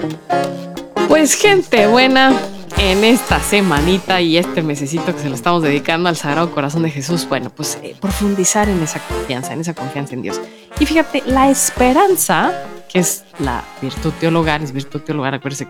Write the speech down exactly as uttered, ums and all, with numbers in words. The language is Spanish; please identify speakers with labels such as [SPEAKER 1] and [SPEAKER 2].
[SPEAKER 1] Pues gente buena, en esta semanita y este mesecito que se lo estamos dedicando al Sagrado Corazón de Jesús, bueno, pues eh, profundizar en esa confianza, en esa confianza en Dios. Y fíjate, la esperanza, que es la virtud teologal, es virtud teologal, acuérdense